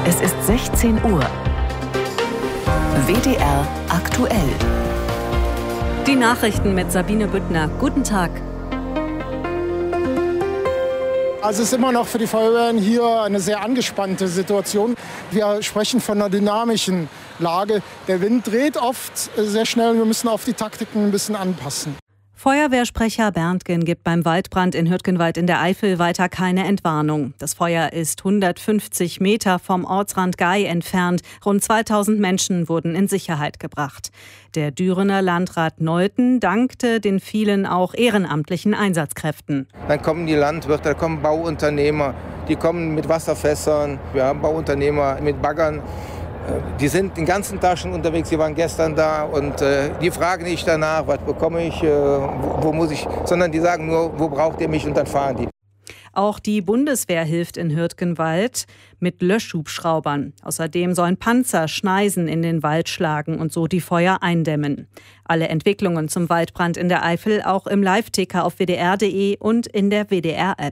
Es ist 16 Uhr. WDR aktuell. Die Nachrichten mit Sabine Büttner. Guten Tag. Also es ist immer noch für die Feuerwehren hier eine sehr angespannte Situation. Wir sprechen von einer dynamischen Lage. Der Wind dreht oft sehr schnell und wir müssen auf die Taktiken ein bisschen anpassen. Feuerwehrsprecher Berntgen gibt beim Waldbrand in Hürtgenwald in der Eifel weiter keine Entwarnung. Das Feuer ist 150 Meter vom Ortsrand Gay entfernt. Rund 2000 Menschen wurden in Sicherheit gebracht. Der Dürener Landrat Neuten dankte den vielen auch ehrenamtlichen Einsatzkräften. Dann kommen die Landwirte, da kommen Bauunternehmer, die kommen mit Wasserfässern, wir haben Bauunternehmer mit Baggern. Die sind den ganzen Tag schon unterwegs, die waren gestern da und die fragen nicht danach, was bekomme ich, wo muss ich, sondern die sagen nur, wo braucht ihr mich und dann fahren die. Auch die Bundeswehr hilft in Hürtgenwald mit Löschhubschraubern. Außerdem sollen Panzer Schneisen in den Wald schlagen und so die Feuer eindämmen. Alle Entwicklungen zum Waldbrand in der Eifel auch im Live-Ticker auf wdr.de und in der WDR-App.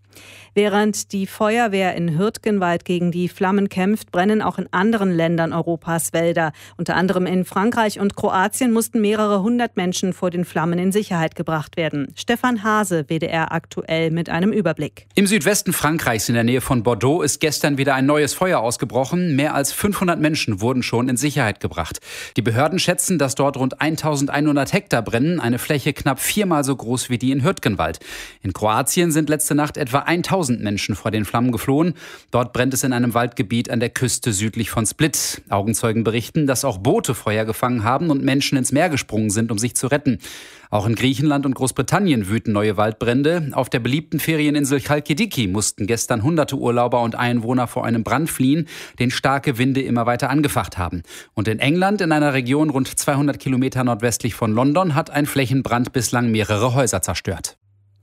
Während die Feuerwehr in Hürtgenwald gegen die Flammen kämpft, brennen auch in anderen Ländern Europas Wälder. Unter anderem in Frankreich und Kroatien mussten mehrere hundert Menschen vor den Flammen in Sicherheit gebracht werden. Stefan Hase, WDR aktuell mit einem Überblick. Im Südwesten Frankreichs in der Nähe von Bordeaux ist gestern wieder ein neues Feuer ausgebrochen. Mehr als 500 Menschen wurden schon in Sicherheit gebracht. Die Behörden schätzen, dass dort rund 1100 Hektar brennen, eine Fläche knapp viermal so groß wie die in Hürtgenwald. In Kroatien sind letzte Nacht etwa 1000 Menschen vor den Flammen geflohen. Dort brennt es in einem Waldgebiet an der Küste südlich von Split. Augenzeugen berichten, dass auch Boote Feuer gefangen haben und Menschen ins Meer gesprungen sind, um sich zu retten. Auch in Griechenland und Großbritannien wüten neue Waldbrände. Auf der beliebten Ferieninsel Chalkidiki mussten gestern hunderte Urlauber und Einwohner vor einem Brand fliehen, den starke Winde immer weiter angefacht haben. Und in England, in einer Region rund 200 Kilometer nordwestlich von London, hat ein Flächenbrand bislang mehrere Häuser zerstört.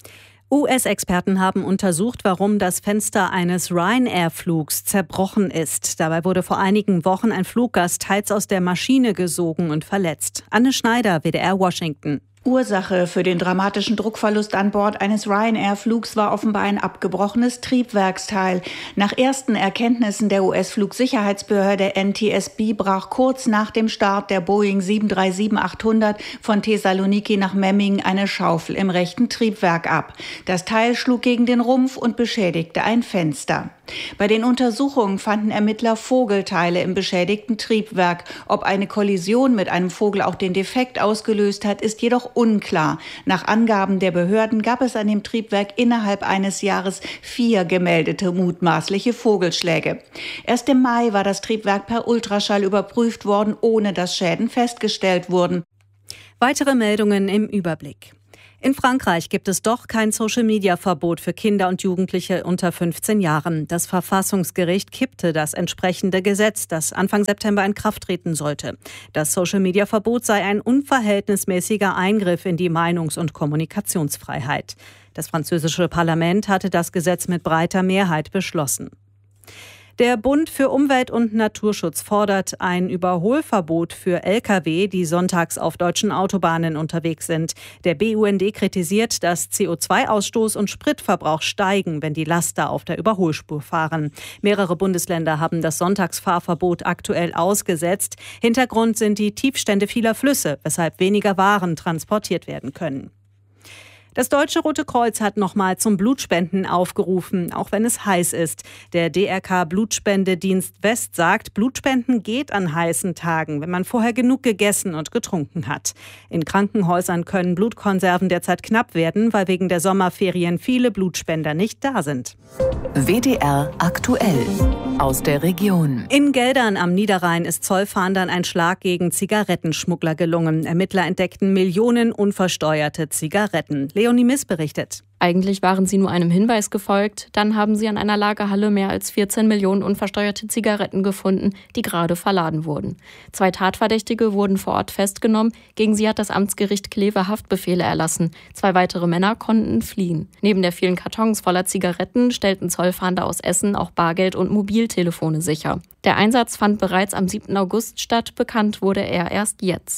US-Experten haben untersucht, warum das Fenster eines Ryanair-Flugs zerbrochen ist. Dabei wurde vor einigen Wochen ein Fluggast teils aus der Maschine gesogen und verletzt. Anne Schneider, WDR Washington. Ursache für den dramatischen Druckverlust an Bord eines Ryanair-Flugs war offenbar ein abgebrochenes Triebwerksteil. Nach ersten Erkenntnissen der US-Flugsicherheitsbehörde NTSB brach kurz nach dem Start der Boeing 737-800 von Thessaloniki nach Memmingen eine Schaufel im rechten Triebwerk ab. Das Teil schlug gegen den Rumpf und beschädigte ein Fenster. Bei den Untersuchungen fanden Ermittler Vogelteile im beschädigten Triebwerk. Ob eine Kollision mit einem Vogel auch den Defekt ausgelöst hat, ist jedoch unklar. Nach Angaben der Behörden gab es an dem Triebwerk innerhalb eines Jahres 4 gemeldete mutmaßliche Vogelschläge. Erst im Mai war das Triebwerk per Ultraschall überprüft worden, ohne dass Schäden festgestellt wurden. Weitere Meldungen im Überblick. In Frankreich gibt es doch kein Social-Media-Verbot für Kinder und Jugendliche unter 15 Jahren. Das Verfassungsgericht kippte das entsprechende Gesetz, das Anfang September in Kraft treten sollte. Das Social-Media-Verbot sei ein unverhältnismäßiger Eingriff in die Meinungs- und Kommunikationsfreiheit. Das französische Parlament hatte das Gesetz mit breiter Mehrheit beschlossen. Der Bund für Umwelt und Naturschutz fordert ein Überholverbot für Lkw, die sonntags auf deutschen Autobahnen unterwegs sind. Der BUND kritisiert, dass CO2-Ausstoß und Spritverbrauch steigen, wenn die Laster auf der Überholspur fahren. Mehrere Bundesländer haben das Sonntagsfahrverbot aktuell ausgesetzt. Hintergrund sind die Tiefstände vieler Flüsse, weshalb weniger Waren transportiert werden können. Das Deutsche Rote Kreuz hat nochmal zum Blutspenden aufgerufen, auch wenn es heiß ist. Der DRK-Blutspendedienst West sagt, Blutspenden geht an heißen Tagen, wenn man vorher genug gegessen und getrunken hat. In Krankenhäusern können Blutkonserven derzeit knapp werden, weil wegen der Sommerferien viele Blutspender nicht da sind. WDR aktuell aus der Region. In Geldern am Niederrhein ist Zollfahndern ein Schlag gegen Zigarettenschmuggler gelungen. Ermittler entdeckten Millionen unversteuerte Zigaretten. Leonie Miss berichtet. Eigentlich waren sie nur einem Hinweis gefolgt. Dann haben sie an einer Lagerhalle mehr als 14 Millionen unversteuerte Zigaretten gefunden, die gerade verladen wurden. 2 Tatverdächtige wurden vor Ort festgenommen. Gegen sie hat das Amtsgericht Kleve Haftbefehle erlassen. 2 weitere Männer konnten fliehen. Neben der vielen Kartons voller Zigaretten stellten Zollfahnder aus Essen auch Bargeld und Mobiltelefone sicher. Der Einsatz fand bereits am 7. August statt. Bekannt wurde er erst jetzt.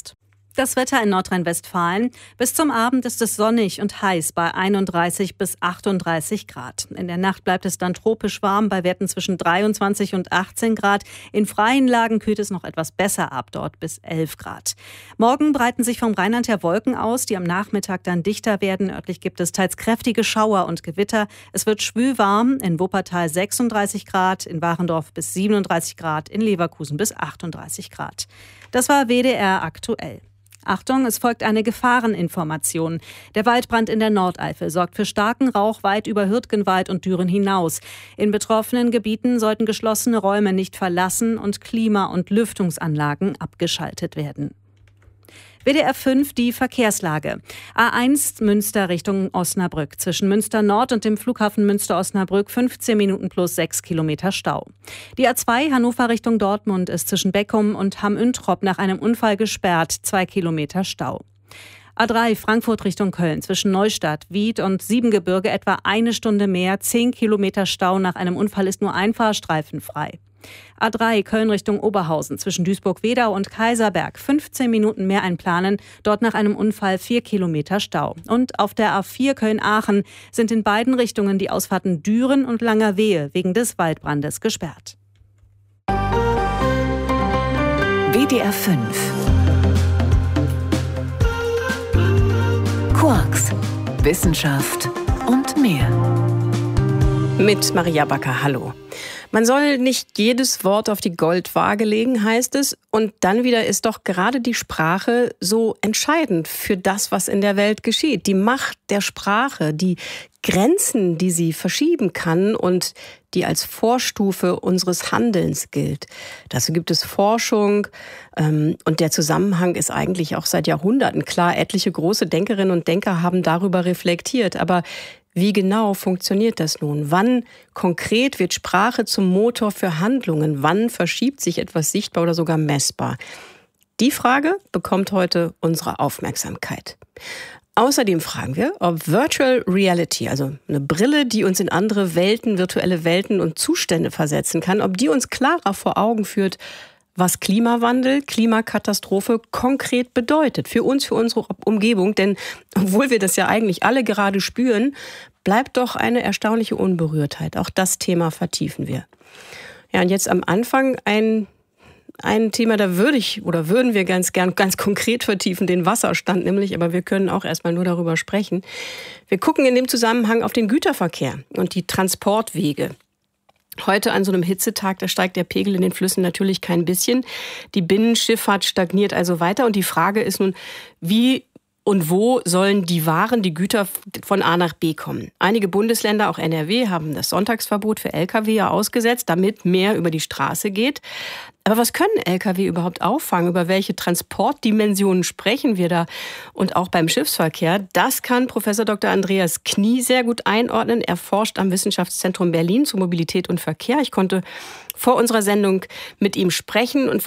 Das Wetter in Nordrhein-Westfalen. Bis zum Abend ist es sonnig und heiß bei 31 bis 38 Grad. In der Nacht bleibt es dann tropisch warm bei Werten zwischen 23 und 18 Grad. In freien Lagen kühlt es noch etwas besser ab, dort bis 11 Grad. Morgen breiten sich vom Rheinland her Wolken aus, die am Nachmittag dann dichter werden. Örtlich gibt es teils kräftige Schauer und Gewitter. Es wird schwülwarm, in Wuppertal 36 Grad, in Warendorf bis 37 Grad, in Leverkusen bis 38 Grad. Das war WDR aktuell. Achtung, es folgt eine Gefahreninformation. Der Waldbrand in der Nordeifel sorgt für starken Rauch weit über Hürtgenwald und Düren hinaus. In betroffenen Gebieten sollten geschlossene Räume nicht verlassen und Klima- und Lüftungsanlagen abgeschaltet werden. WDR 5 die Verkehrslage. A1 Münster Richtung Osnabrück. Zwischen Münster Nord und dem Flughafen Münster-Osnabrück 15 Minuten plus 6 Kilometer Stau. Die A2 Hannover Richtung Dortmund ist zwischen Beckum und Hamm-Üntrop nach einem Unfall gesperrt. 2 Kilometer Stau. A3 Frankfurt Richtung Köln. Zwischen Neustadt, Wied und Siebengebirge etwa eine Stunde mehr. 10 Kilometer Stau. Nach einem Unfall ist nur ein Fahrstreifen frei. A3 Köln Richtung Oberhausen. Zwischen Duisburg-Wedau und Kaiserberg 15 Minuten mehr einplanen. Dort nach einem Unfall 4 Kilometer Stau. Und auf der A4 Köln-Aachen sind in beiden Richtungen die Ausfahrten Düren und Langerwehe wegen des Waldbrandes gesperrt. WDR 5 Quarks, Wissenschaft und mehr. Mit Maria Backer, hallo. Man soll nicht jedes Wort auf die Goldwaage legen, heißt es. Und dann wieder ist doch gerade die Sprache so entscheidend für das, was in der Welt geschieht. Die Macht der Sprache, die Grenzen, die sie verschieben kann und die als Vorstufe unseres Handelns gilt. Dazu gibt es Forschung und der Zusammenhang ist eigentlich auch seit Jahrhunderten klar. Etliche große Denkerinnen und Denker haben darüber reflektiert. Aber wie genau funktioniert das nun? Wann konkret wird Sprache zum Motor für Handlungen? Wann verschiebt sich etwas sichtbar oder sogar messbar? Die Frage bekommt heute unsere Aufmerksamkeit. Außerdem fragen wir, ob Virtual Reality, also eine Brille, die uns in andere Welten, virtuelle Welten und Zustände versetzen kann, ob die uns klarer vor Augen führt, was Klimawandel, Klimakatastrophe konkret bedeutet für uns, für unsere Umgebung. Denn obwohl wir das ja eigentlich alle gerade spüren, bleibt doch eine erstaunliche Unberührtheit. Auch das Thema vertiefen wir. Ja, und jetzt am Anfang ein Thema, da würden wir ganz gern ganz konkret vertiefen, den Wasserstand nämlich, aber wir können auch erstmal nur darüber sprechen. Wir gucken in dem Zusammenhang auf den Güterverkehr und die Transportwege. Heute an so einem Hitzetag, da steigt der Pegel in den Flüssen natürlich kein bisschen. Die Binnenschifffahrt stagniert also weiter und die Frage ist nun, wie und wo sollen die Waren, die Güter von A nach B kommen? Einige Bundesländer, auch NRW, haben das Sonntagsverbot für Lkw ja ausgesetzt, damit mehr über die Straße geht. Aber was können Lkw überhaupt auffangen? Über welche Transportdimensionen sprechen wir da? Und auch beim Schiffsverkehr, das kann Professor Dr. Andreas Knie sehr gut einordnen. Er forscht am Wissenschaftszentrum Berlin zu Mobilität und Verkehr. Ich konnte vor unserer Sendung mit ihm sprechen und